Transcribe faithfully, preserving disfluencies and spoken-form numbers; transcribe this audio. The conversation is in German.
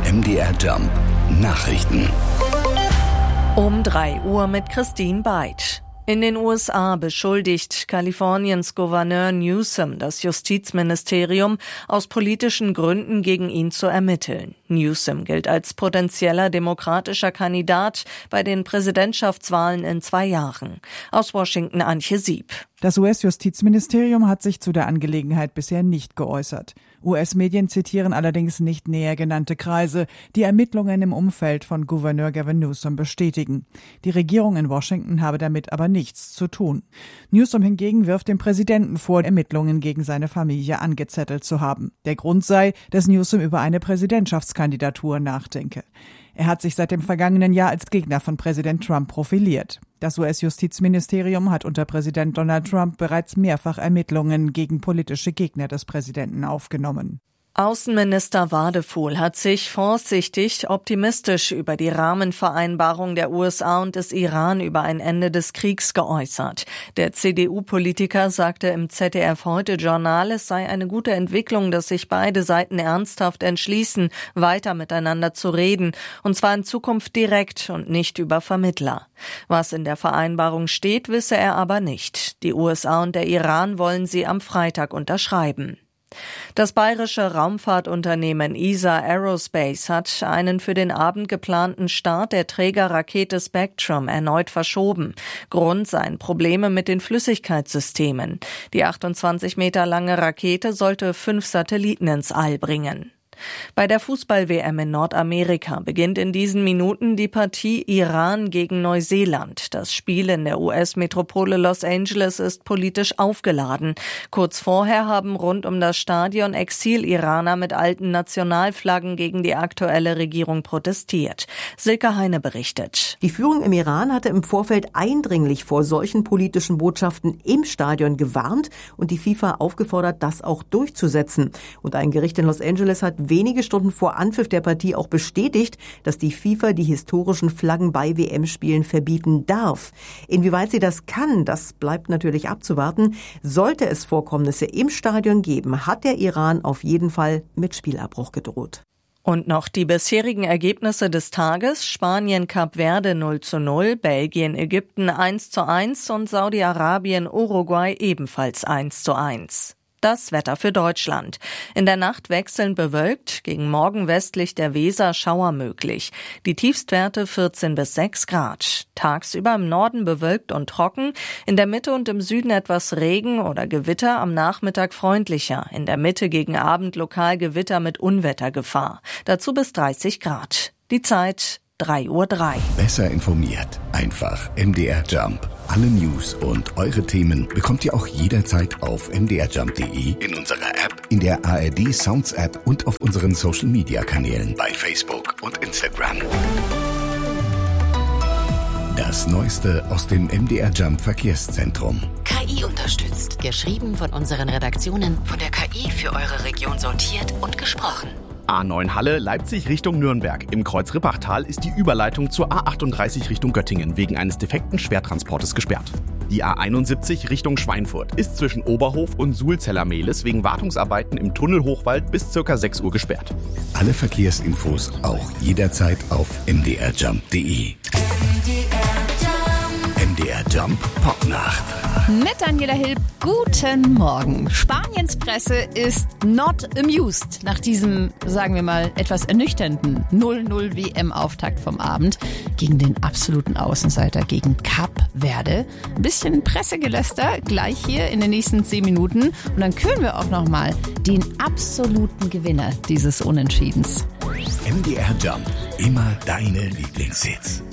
M D R Jump Nachrichten. Um drei Uhr mit Christine Beid. In den U S A beschuldigt Kaliforniens Gouverneur Newsom das Justizministerium, aus politischen Gründen gegen ihn zu ermitteln. Newsom gilt als potenzieller demokratischer Kandidat bei den Präsidentschaftswahlen in zwei Jahren. Aus Washington Antje Sieb. Das U S-Justizministerium hat sich zu der Angelegenheit bisher nicht geäußert. U S-Medien zitieren allerdings nicht näher genannte Kreise, die Ermittlungen im Umfeld von Gouverneur Gavin Newsom bestätigen. Die Regierung in Washington habe damit aber nichts zu tun. Newsom hingegen wirft dem Präsidenten vor, Ermittlungen gegen seine Familie angezettelt zu haben. Der Grund sei, dass Newsom über eine Präsidentschaftskandidatur nachdenke. Er hat sich seit dem vergangenen Jahr als Gegner von Präsident Trump profiliert. Das U S-Justizministerium hat unter Präsident Donald Trump bereits mehrfach Ermittlungen gegen politische Gegner des Präsidenten aufgenommen. Außenminister Wadefuhl hat sich vorsichtig optimistisch über die Rahmenvereinbarung der U S A und des Iran über ein Ende des Kriegs geäußert. Der C D U-Politiker sagte im Z D F-Heute-Journal, es sei eine gute Entwicklung, dass sich beide Seiten ernsthaft entschließen, weiter miteinander zu reden, und zwar in Zukunft direkt und nicht über Vermittler. Was in der Vereinbarung steht, wisse er aber nicht. Die U S A und der Iran wollen sie am Freitag unterschreiben. Das bayerische Raumfahrtunternehmen E S A Aerospace hat einen für den Abend geplanten Start der Trägerrakete Spectrum erneut verschoben. Grund seien Probleme mit den Flüssigkeitssystemen. Die achtundzwanzig Meter lange Rakete sollte fünf Satelliten ins All bringen. Bei der Fußball-W M in Nordamerika beginnt in diesen Minuten die Partie Iran gegen Neuseeland. Das Spiel in der U S-Metropole Los Angeles ist politisch aufgeladen. Kurz vorher haben rund um das Stadion Exil-Iraner mit alten Nationalflaggen gegen die aktuelle Regierung protestiert. Silke Heine berichtet. Die Führung im Iran hatte im Vorfeld eindringlich vor solchen politischen Botschaften im Stadion gewarnt und die FIFA aufgefordert, das auch durchzusetzen. Und ein Gericht in Los Angeles hat wenige Stunden vor Anpfiff der Partie auch bestätigt, dass die FIFA die historischen Flaggen bei W M-Spielen verbieten darf. Inwieweit sie das kann, das bleibt natürlich abzuwarten. Sollte es Vorkommnisse im Stadion geben, hat der Iran auf jeden Fall mit Spielabbruch gedroht. Und noch die bisherigen Ergebnisse des Tages: Spanien Kap Verde null zu null, Belgien Ägypten eins zu eins und Saudi-Arabien Uruguay ebenfalls eins zu eins. Das Wetter für Deutschland. In der Nacht wechselnd bewölkt, gegen Morgen westlich der Weser Schauer möglich. Die Tiefstwerte vierzehn bis sechs Grad. Tagsüber im Norden bewölkt und trocken, in der Mitte und im Süden etwas Regen oder Gewitter, am Nachmittag freundlicher. In der Mitte gegen Abend lokal Gewitter mit Unwettergefahr. Dazu bis dreißig Grad. Die Zeit drei Uhr drei. Besser informiert. Einfach M D R Jump. Alle News und eure Themen bekommt ihr auch jederzeit auf m d r jump punkt d e, in unserer App, in der A R D Sounds App und auf unseren Social Media Kanälen bei Facebook und Instagram. Das Neueste aus dem M D R Jump Verkehrszentrum. K I unterstützt. Geschrieben von unseren Redaktionen, von der K I für eure Region sortiert und gesprochen. A neun Halle, Leipzig Richtung Nürnberg. Im Kreuz Rippachtal ist die Überleitung zur A achtunddreißig Richtung Göttingen wegen eines defekten Schwertransportes gesperrt. Die A einundsiebzig Richtung Schweinfurt ist zwischen Oberhof und Sulzeller-Mehlis wegen Wartungsarbeiten im Tunnel Hochwald bis ca. sechs Uhr gesperrt. Alle Verkehrsinfos auch jederzeit auf m d r jump punkt d e. M D R Jump Popnacht. Mit Daniela Hill, guten Morgen. Spaniens Presse ist not amused nach diesem, sagen wir mal, etwas ernüchternden null null W M-Auftakt vom Abend gegen den absoluten Außenseiter, gegen Kap Verde. Ein bisschen Pressegeläster gleich hier in den nächsten zehn Minuten. Und dann küren wir auch nochmal den absoluten Gewinner dieses Unentschiedens. M D R Jump, immer deine Lieblingshits.